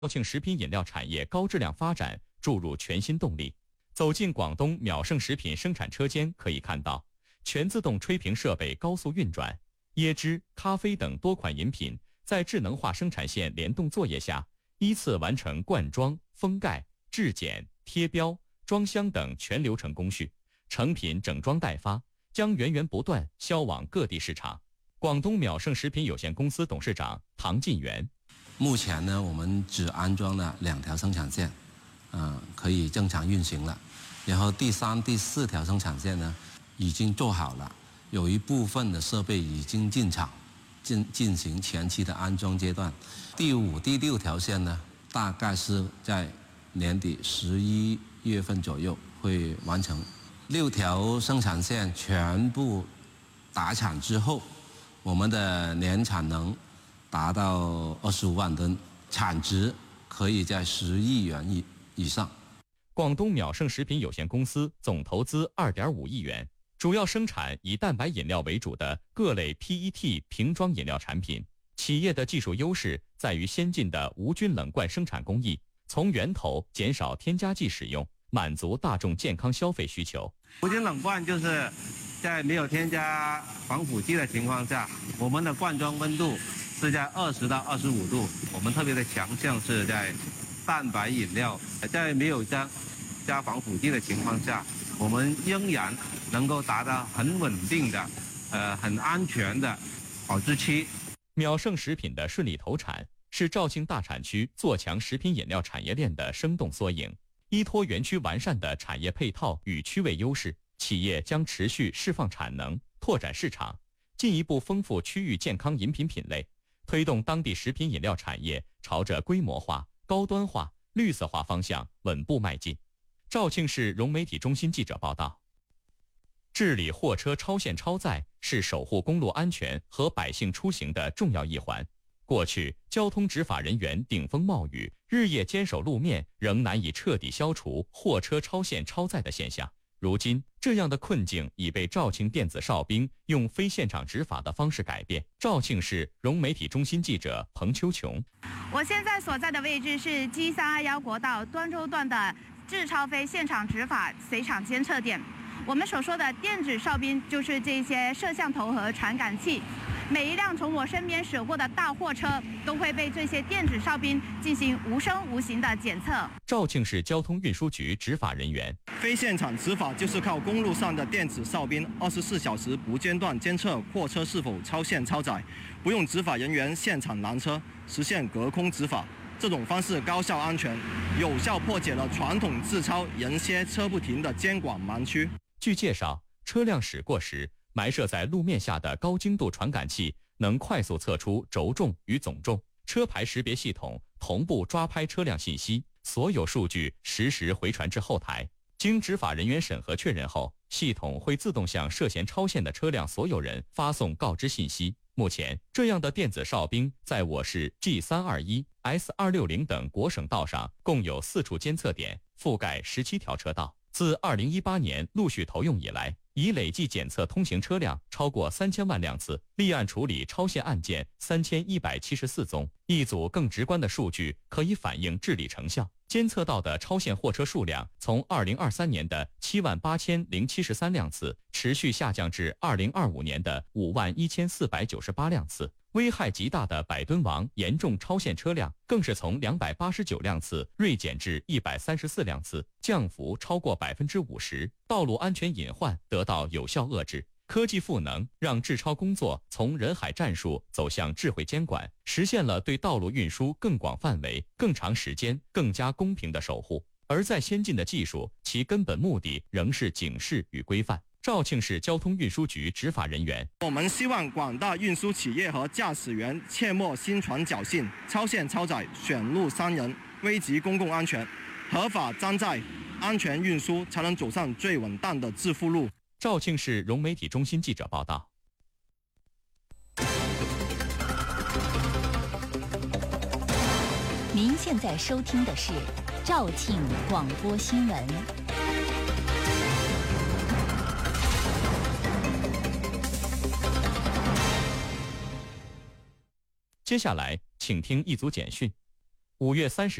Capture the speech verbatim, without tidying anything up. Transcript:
肇庆食品饮料产业高质量发展注入全新动力。走进广东淼盛食品生产车间，可以看到全自动吹瓶设备高速运转，椰汁、咖啡等多款饮品在智能化生产线联动作业下，依次完成灌装、封盖、制检、贴标、装箱等全流程工序，成品整装待发，将源源不断销往各地市场。广东淼盛食品有限公司董事长唐进元： 目前呢，我们只安装了两条生产线，嗯、呃，可以正常运行了。然后第三、第四条生产线呢，已经做好了，有一部分的设备已经进场，进进行前期的安装阶段。第五、第六条线呢，大概是在年底十一月份左右会完成。六条生产线全部打产之后，我们的年产能达到二十五万吨，产值可以在十亿元以以上。 广东淼盛食品有限公司总投资二点五亿元，主要生产以蛋白饮料为主的各类 P E T 瓶装饮料产品。企业的技术优势在于先进的无菌冷罐生产工艺，从源头减少添加剂使用，满足大众健康消费需求。 无菌冷罐就是在没有添加防腐剂的情况下，我们的灌装温度是在二十到二十五度。我们特别的强项是在蛋白饮料，在没有加加防腐剂的情况下，我们仍然能够达到很稳定的、呃很安全的保质期。 淼盛食品的顺利投产，是肇庆大产区做强食品饮料产业链的生动缩影。依托园区完善的产业配套与区位优势，企业将持续释放产能，拓展市场，进一步丰富区域健康饮品品类，推动当地食品饮料产业朝着规模化、高端化、绿色化方向稳步迈进。肇庆市融媒体中心记者报道：治理货车超限超载是守护公路安全和百姓出行的重要一环。过去，交通执法人员顶风冒雨，日夜坚守路面，仍难以彻底消除货车超限超载的现象。如今，这样的困境已被肇庆电子哨兵用非现场执法的方式改变。肇庆市融媒体中心记者彭秋琼： 我现在所在的位置是 G 三二一国道端州段的制超非现场执法随场监测点。我们所说的电子哨兵就是这些摄像头和传感器。每一辆从我身边驶过的大货车都会被这些电子哨兵进行无声无形的检测。 肇庆市交通运输局执法人员： 非现场执法就是靠公路上的电子哨兵二十四小时不间断监测货车是否超限超载，不用执法人员现场拦车，实现隔空执法。这种方式高效安全，有效破解了传统自超人歇车不停的监管盲区。 据介绍，车辆驶过时，埋设在路面下的高精度传感器能快速测出轴重与总重，车牌识别系统同步抓拍车辆信息，所有数据实时回传至后台。经执法人员审核确认后，系统会自动向涉嫌超限的车辆所有人发送告知信息。目前，这样的电子哨兵在我市 G 三二一、S 二六零等国省道上共有四处监测点，覆盖十七条车道。自二零一八年陆续投用以来，已累计检测通行车辆超过三千万辆次，立案处理超限案件三千一百七十四宗。一组更直观的数据可以反映治理成效。监测到的超限货车数量从二零二三年的七万八千零七十三辆次，持续下降至二零二五年的五万一千四百九十八辆次。危害极大的百吨王严重超限车辆更是从两百八十九辆次锐减至一百三十四辆次，降幅超过百分之五十。道路安全隐患得到有效遏制。科技赋能让治超工作从人海战术走向智慧监管，实现了对道路运输更广范围、更长时间、更加公平的守护。而在先进的技术，其根本目的仍是警示与规范。肇庆市交通运输局执法人员： 我们希望广大运输企业和驾驶员切莫心存侥幸，超限超载、选路伤人，危及公共安全。合法装载、安全运输，才能走上最稳当的致富路。 肇庆市融媒体中心记者报道。 您现在收听的是肇庆广播新闻。 接下来，请听一组简讯。 五月三十。